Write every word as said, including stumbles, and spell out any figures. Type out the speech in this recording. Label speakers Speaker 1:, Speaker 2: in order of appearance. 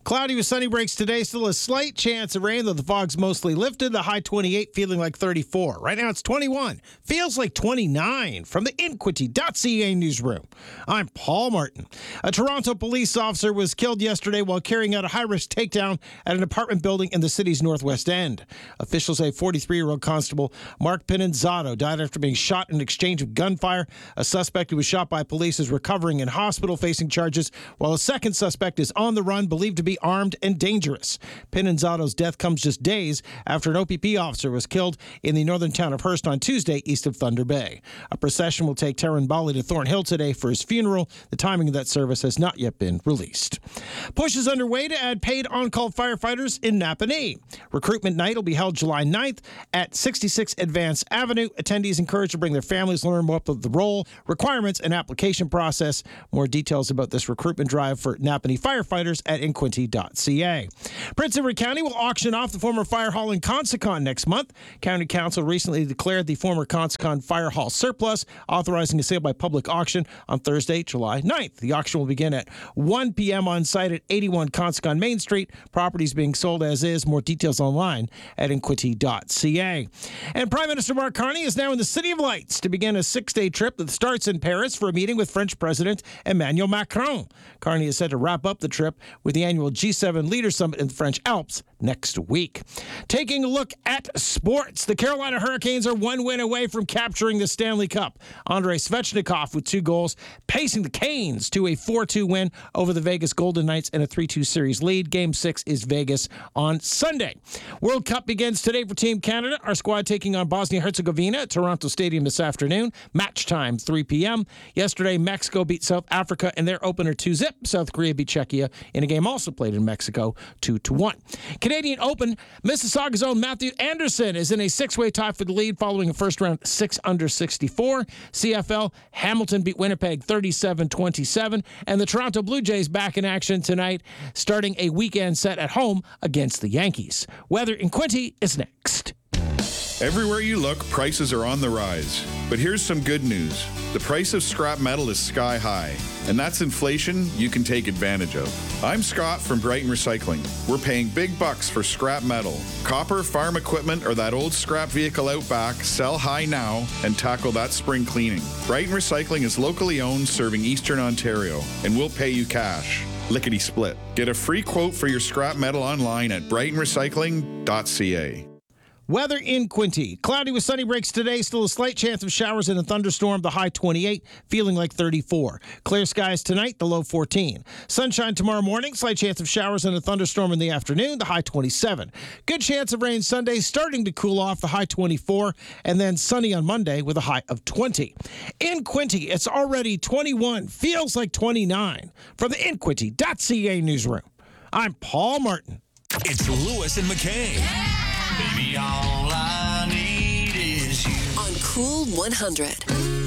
Speaker 1: Cloudy with sunny breaks today. Still a slight chance of rain, though the fog's mostly lifted. The high twenty-eight, feeling like thirty-four. Right now it's twenty-one. Feels like twenty-nine. From the Inquity dot C A newsroom, I'm Paul Martin. A Toronto police officer was killed yesterday while carrying out a high-risk takedown at an apartment building in the city's northwest end. Officials say forty-three-year-old constable Mark Pinanzotto died after being shot in an exchange of gunfire. A suspect who was shot by police is recovering in hospital facing charges, while a second suspect is on the run, believed to be armed and dangerous. Pinanzotto's death comes just days after an O P P officer was killed in the northern town of Hearst on Tuesday, east of Thunder Bay. A procession will take Taryn Bali to Thornhill today for his funeral. The timing of that service has not yet been released. Push is underway to add paid on-call firefighters in Napanee. Recruitment night will be held July ninth at sixty-six Advance Avenue. Attendees encouraged to bring their families, learn more about the role, requirements, and application process. More details about this recruitment drive for Napanee firefighters at Inquity dot C A. Prince Edward County will auction off the former fire hall in Consicon next month. County Council recently declared the former Consicon fire hall surplus, authorizing a sale by public auction on Thursday, July ninth. The auction will begin at one p.m. on site at eighty-one Consicon Main Street. Properties being sold as is. More details online at Inquity dot C A. And Prime Minister Mark Carney is now in the City of Lights to begin a six-day trip that starts in Paris for a meeting with French President Emmanuel Macron. Carney is set to wrap up the trip with the annual G seven Leader Summit in the French Alps next week. Taking a look at sports, the Carolina Hurricanes are one win away from capturing the Stanley Cup. Andrei Svechnikov with two goals, pacing the Canes to a four two win over the Vegas Golden Knights in a three two series lead. Game six is Vegas on Sunday. World Cup begins today for Team Canada. Our squad taking on Bosnia-Herzegovina at Toronto Stadium this afternoon. Match time, three p.m. Yesterday, Mexico beat South Africa in their opener two zip. South Korea beat Czechia in a game also played in Mexico two to one. Canadian Open, Mississauga's own Matthew Anderson is in a six-way tie for the lead following a first-round six under sixty-four. C F L, Hamilton beat Winnipeg thirty-seven twenty-seven. And the Toronto Blue Jays back in action tonight, starting a weekend set at home against the Yankees. Weather in Quinty is next.
Speaker 2: Everywhere you look, prices are on the rise. But here's some good news. The price of scrap metal is sky high, and that's inflation you can take advantage of. I'm Scott from Brighton Recycling. We're paying big bucks for scrap metal. Copper, farm equipment, or that old scrap vehicle out back, sell high now and tackle that spring cleaning. Brighton Recycling is locally owned, serving Eastern Ontario, and we'll pay you cash. Lickety split. Get a free quote for your scrap metal online at brighton recycling dot c a.
Speaker 1: Weather in Quinty. Cloudy with sunny breaks today. Still a slight chance of showers and a thunderstorm. The high twenty-eight, feeling like thirty-four. Clear skies tonight, the low fourteen. Sunshine tomorrow morning. Slight chance of showers and a thunderstorm in the afternoon. The high twenty-seven. Good chance of rain Sunday, starting to cool off. The high twenty-four. And then sunny on Monday with a high of twenty. In Quinty, it's already twenty-one. Feels like twenty-nine. From the Inquity dot C A newsroom, I'm Paul Martin.
Speaker 3: It's Lewis and McKay.
Speaker 4: Baby, all I need is you.
Speaker 5: On Cool one hundred.